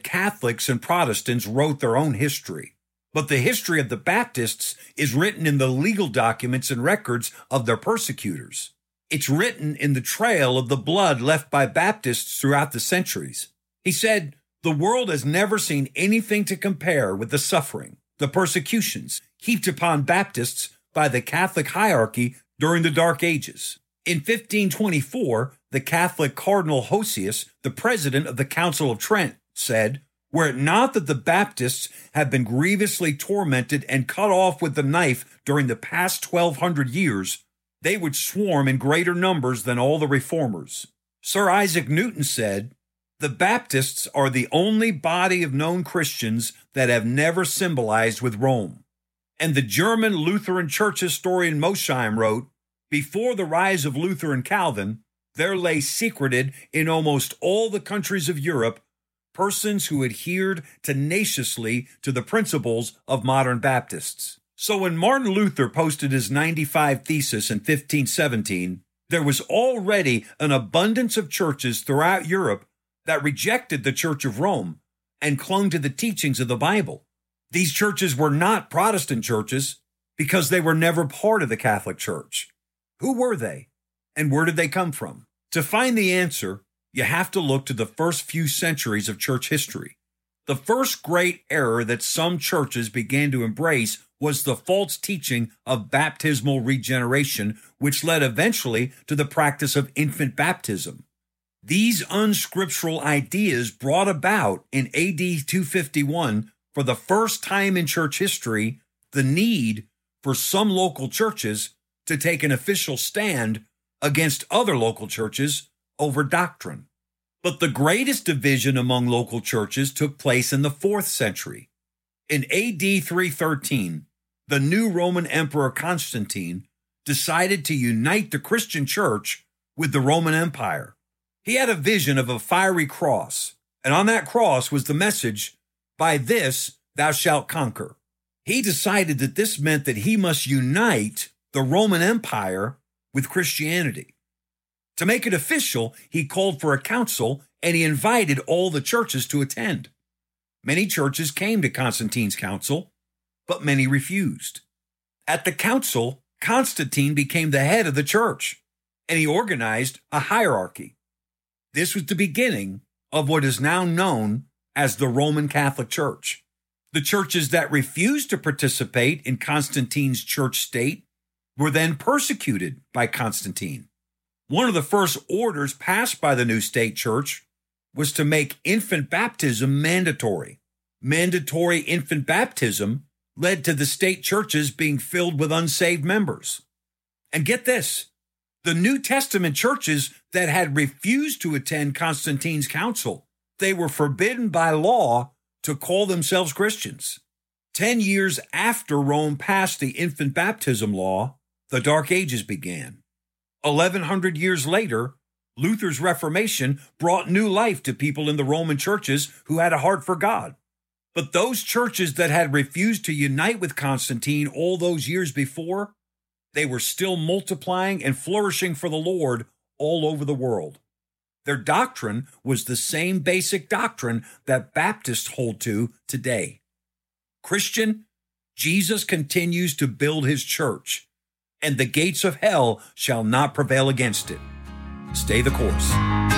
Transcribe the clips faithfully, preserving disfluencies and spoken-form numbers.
Catholics and Protestants wrote their own history, but the history of the Baptists is written in the legal documents and records of their persecutors. It's written in the trail of the blood left by Baptists throughout the centuries. He said, "The world has never seen anything to compare with the suffering, the persecutions heaped upon Baptists by the Catholic hierarchy during the Dark Ages." In fifteen twenty-four, the Catholic Cardinal Hosius, the president of the Council of Trent, said, "Were it not that the Baptists have been grievously tormented and cut off with the knife during the past twelve hundred years, they would swarm in greater numbers than all the reformers." Sir Isaac Newton said, "The Baptists are the only body of known Christians that have never symbolized with Rome." And the German Lutheran church historian Mosheim wrote, "Before the rise of Luther and Calvin, there lay secreted in almost all the countries of Europe persons who adhered tenaciously to the principles of modern Baptists." So when Martin Luther posted his ninety-five Thesis in fifteen seventeen, there was already an abundance of churches throughout Europe that rejected the Church of Rome and clung to the teachings of the Bible. These churches were not Protestant churches because they were never part of the Catholic Church. Who were they, and where did they come from? To find the answer, you have to look to the first few centuries of church history. The first great error that some churches began to embrace was the false teaching of baptismal regeneration, which led eventually to the practice of infant baptism. These unscriptural ideas brought about in A D two fifty-one, for the first time in church history, the need for some local churches to take an official stand against other local churches over doctrine. But the greatest division among local churches took place in the fourth century. In A D three thirteen, the new Roman Emperor Constantine decided to unite the Christian church with the Roman Empire. He had a vision of a fiery cross, and on that cross was the message, "By this thou shalt conquer." He decided that this meant that he must unite the Roman Empire with Christianity. To make it official, he called for a council and he invited all the churches to attend. Many churches came to Constantine's council, but many refused. At the council, Constantine became the head of the church, and he organized a hierarchy. This was the beginning of what is now known as the Roman Catholic Church. The churches that refused to participate in Constantine's church state were then persecuted by Constantine. One of the first orders passed by the new state church was to make infant baptism mandatory. Mandatory infant baptism led to the state churches being filled with unsaved members. And get this, the New Testament churches that had refused to attend Constantine's council, they were forbidden by law to call themselves Christians. Ten years after Rome passed the infant baptism law, the Dark Ages began. Eleven hundred years later, Luther's Reformation brought new life to people in the Roman churches who had a heart for God. But those churches that had refused to unite with Constantine all those years before, they were still multiplying and flourishing for the Lord all over the world. Their doctrine was the same basic doctrine that Baptists hold to today. Christian, Jesus continues to build his church, and the gates of hell shall not prevail against it. Stay the course.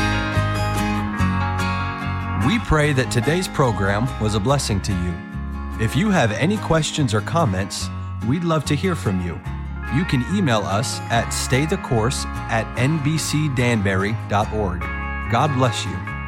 We pray that today's program was a blessing to you. If you have any questions or comments, we'd love to hear from you. You can email us at staythecourse at n b c danbury dot org. God bless you.